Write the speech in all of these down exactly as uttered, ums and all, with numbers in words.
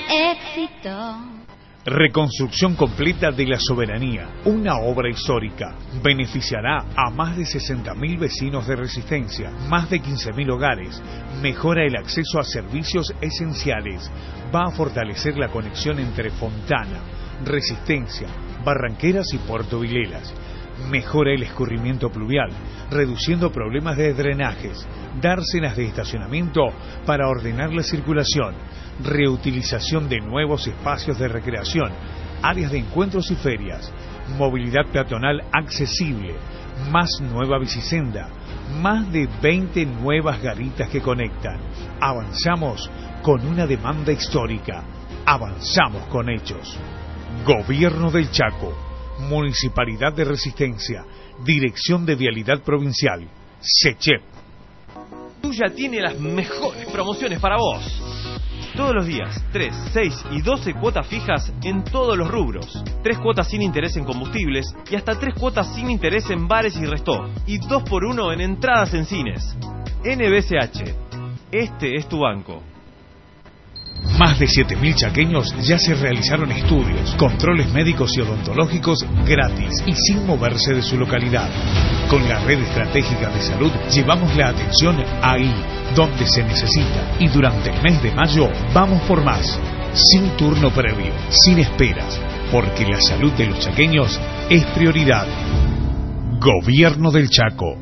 éxito. Reconstrucción completa de la Soberanía, una obra histórica. Beneficiará a más de sesenta mil vecinos de Resistencia, más de quince mil hogares. Mejora el acceso a servicios esenciales. Va a fortalecer la conexión entre Fontana, Resistencia, Barranqueras y Puerto Vilelas. Mejora el escurrimiento pluvial, reduciendo problemas de drenajes. Dársenas de estacionamiento para ordenar la circulación. Reutilización de nuevos espacios de recreación, áreas de encuentros y ferias. Movilidad peatonal accesible. Más nueva bicisenda. Más de veinte nuevas garitas que conectan. Avanzamos con una demanda histórica. Avanzamos con hechos. Gobierno del Chaco. Municipalidad de Resistencia. Dirección de Vialidad Provincial. SECHEP. Tuya tiene las mejores promociones para vos. Todos los días, tres, seis y doce cuotas fijas en todos los rubros. tres cuotas sin interés en combustibles y hasta tres cuotas sin interés en bares y restó. Y dos por uno en entradas en cines. N B C H. Este es tu banco. Más de siete mil chaqueños ya se realizaron estudios, controles médicos y odontológicos gratis y sin moverse de su localidad. Con la red estratégica de salud llevamos la atención ahí, donde se necesita. Y durante el mes de mayo vamos por más, sin turno previo, sin esperas, porque la salud de los chaqueños es prioridad. Gobierno del Chaco.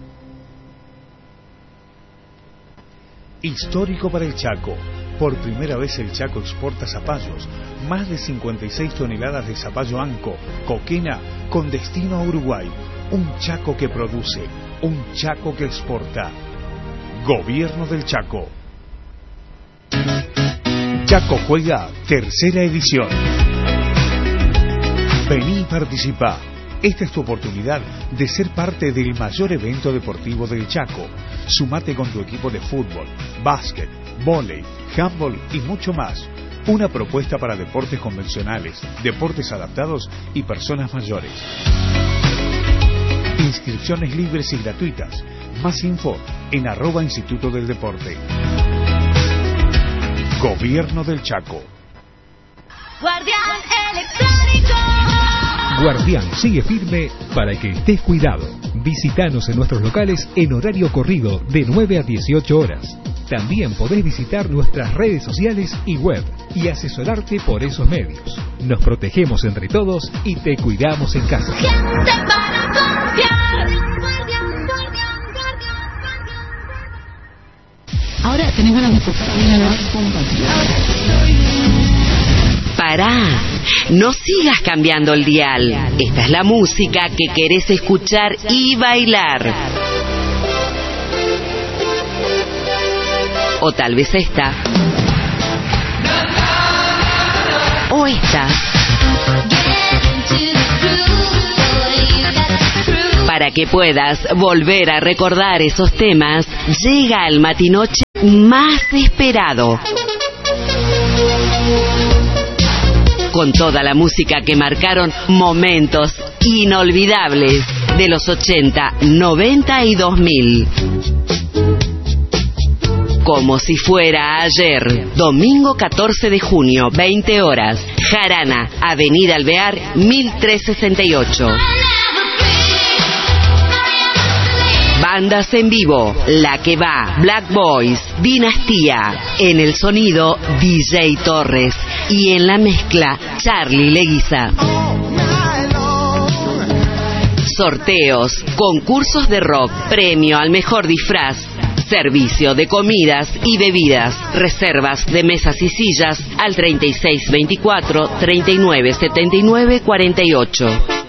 Histórico para el Chaco. Por primera vez el Chaco exporta zapallos. Más de cincuenta y seis toneladas de zapallo anco, coquena, con destino a Uruguay. Un Chaco que produce, un Chaco que exporta. Gobierno del Chaco. Chaco Juega, tercera edición. Vení y participa. Esta es tu oportunidad de ser parte del mayor evento deportivo del Chaco. Sumate con tu equipo de fútbol, básquet, vóley, handball y mucho más. Una propuesta para deportes convencionales, deportes adaptados y personas mayores. Inscripciones libres y gratuitas. Más info en arroba Instituto del Deporte. Gobierno del Chaco. Guardián Electrónico. Guardián sigue firme para que estés cuidado. Visítanos en nuestros locales en horario corrido de nueve a dieciocho horas. También podés visitar nuestras redes sociales y web y asesorarte por esos medios. Nos protegemos entre todos y te cuidamos en casa. Gente para confiar. Ahora tenés ganas de escuchar a la Pará, no sigas cambiando el dial. Esta es la música que querés escuchar y bailar. O tal vez esta. O esta. Para que puedas volver a recordar esos temas, llega el matinoche más esperado. Con toda la música que marcaron momentos inolvidables de los ochenta, noventa y dos mil. Como si fuera ayer, domingo catorce de junio, veinte horas, Jarana, Avenida Alvear, mil trescientos sesenta y ocho. Bandas en vivo, La Que Va, Black Boys, Dinastía. En el sonido, D J Torres. Y en la mezcla, Charlie Leguiza. Sorteos, concursos de rock, premio al mejor disfraz, servicio de comidas y bebidas, reservas de mesas y sillas al treinta y seis veinticuatro, treinta y nueve setenta y nueve cuarenta y ocho.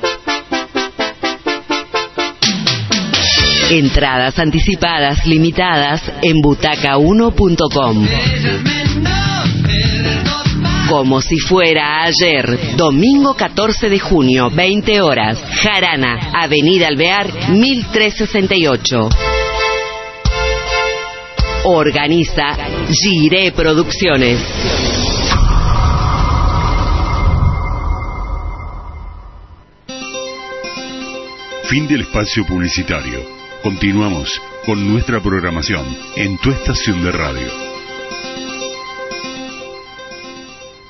Entradas anticipadas limitadas en butaca uno punto com. Como si fuera ayer, domingo catorce de junio, veinte horas, Jarana, Avenida Alvear, mil trescientos sesenta y ocho. Organiza Giré Producciones. Fin del espacio publicitario. Continuamos con nuestra programación en tu estación de radio.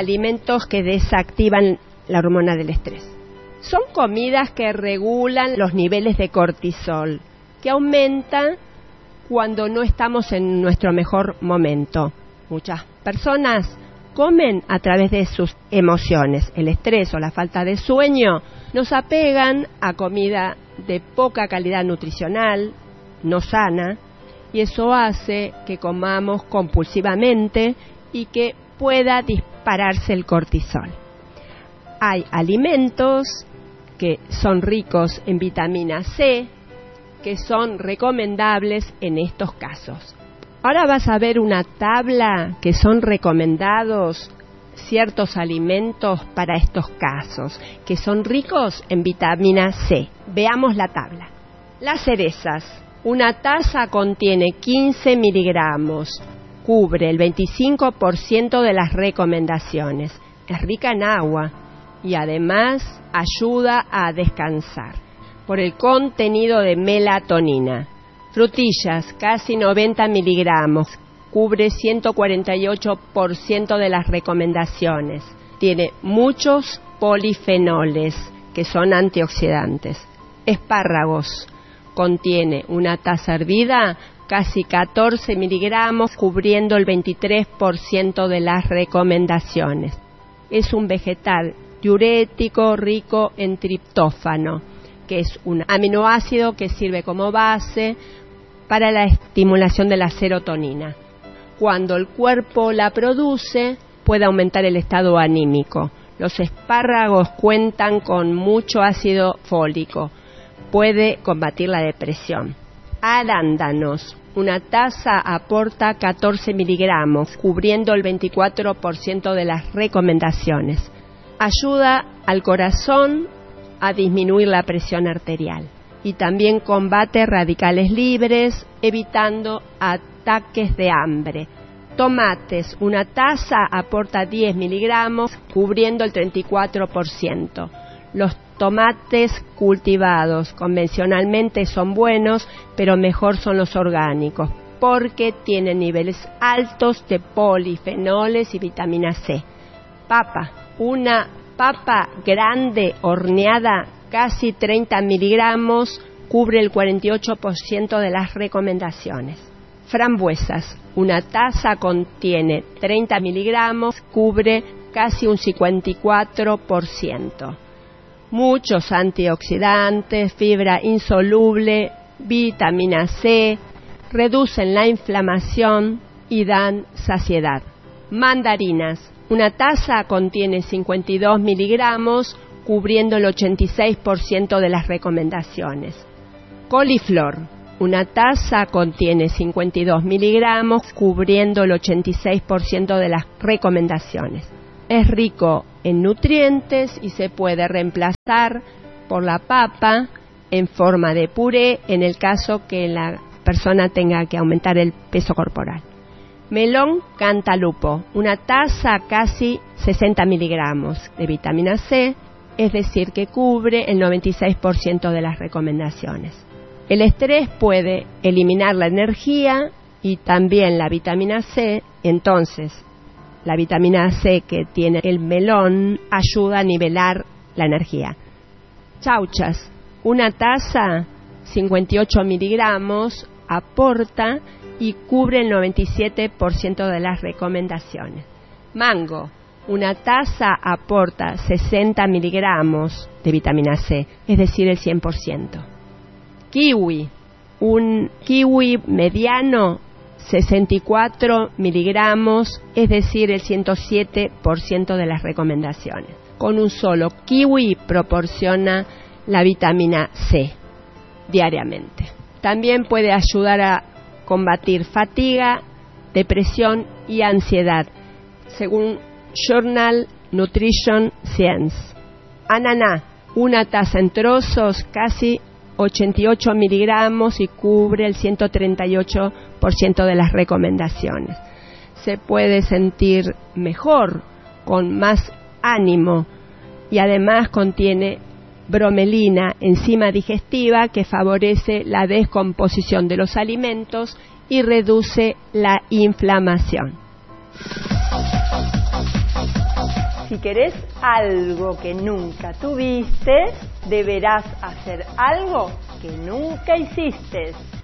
alimentos que desactivan la hormona del estrés. Son comidas que regulan los niveles de cortisol, que aumenta cuando no estamos en nuestro mejor momento. Muchas personas comen a través de sus emociones. El estrés o la falta de sueño nos apegan a comida de poca calidad nutricional, no sana, y eso hace que comamos compulsivamente y que pueda dispararse el cortisol. Hay alimentos que son ricos en vitamina C, que son recomendables en estos casos. Ahora vas a ver una tabla que son recomendados ciertos alimentos para estos casos, que son ricos en vitamina C. Veamos la tabla. Las cerezas. Una taza contiene quince miligramos, cubre el veinticinco por ciento de las recomendaciones. Es rica en agua y además ayuda a descansar por el contenido de melatonina. Frutillas, casi noventa miligramos, cubre ciento cuarenta y ocho por ciento de las recomendaciones. Tiene muchos polifenoles, que son antioxidantes. Espárragos, contiene una taza hervida, casi catorce miligramos, cubriendo el veintitrés por ciento de las recomendaciones. Es un vegetal diurético rico en triptófano, que es un aminoácido que sirve como base para la estimulación de la serotonina. Cuando el cuerpo la produce, puede aumentar el estado anímico. Los espárragos cuentan con mucho ácido fólico, puede combatir la depresión. Arándanos, una taza aporta catorce miligramos, cubriendo el veinticuatro por ciento de las recomendaciones. Ayuda al corazón a disminuir la presión arterial y también combate radicales libres, evitando ataques de hambre. Tomates, una taza aporta diez miligramos, cubriendo el treinta y cuatro por ciento. Los tomates cultivados convencionalmente son buenos, pero mejor son los orgánicos, porque tienen niveles altos de polifenoles y vitamina C. Papa, una papa grande horneada, casi treinta miligramos, cubre el cuarenta y ocho por ciento de las recomendaciones. Frambuesas, una taza contiene treinta miligramos, cubre casi un cincuenta y cuatro por ciento. Muchos antioxidantes, fibra insoluble, vitamina C, reducen la inflamación y dan saciedad. Mandarinas, una taza contiene cincuenta y dos miligramos, cubriendo el ochenta y seis por ciento de las recomendaciones. Coliflor, una taza contiene cincuenta y dos miligramos, cubriendo el ochenta y seis por ciento de las recomendaciones. Es rico en nutrientes y se puede reemplazar por la papa en forma de puré en el caso que la persona tenga que aumentar el peso corporal. Melón cantalupo, una taza casi sesenta miligramos de vitamina C, es decir, que cubre el noventa y seis por ciento de las recomendaciones. El estrés puede eliminar la energía y también la vitamina C, entonces la vitamina C que tiene el melón ayuda a nivelar la energía. Chauchas, una taza, cincuenta y ocho miligramos, aporta y cubre el noventa y siete por ciento de las recomendaciones. Mango, una taza aporta sesenta miligramos de vitamina C, es decir, el cien por ciento. Kiwi, un kiwi mediano, sesenta y cuatro miligramos, es decir, el ciento siete por ciento de las recomendaciones. Con un solo kiwi proporciona la vitamina C diariamente. También puede ayudar a combatir fatiga, depresión y ansiedad, según Journal Nutrition Science. Ananá, una taza en trozos, casi ochenta y ocho miligramos y cubre el ciento treinta y ocho por ciento de las recomendaciones. Se puede sentir mejor, con más ánimo, y además contiene bromelina, enzima digestiva que favorece la descomposición de los alimentos y reduce la inflamación. Si querés algo que nunca tuviste, deberás hacer algo que nunca hiciste.